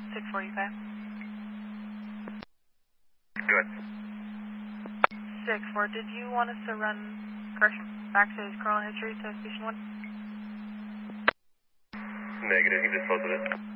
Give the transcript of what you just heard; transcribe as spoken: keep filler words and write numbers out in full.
six forty-five. Good. six four, did you want us to run, correction, backstage Colonel History to Station one? Negative, you just posted it.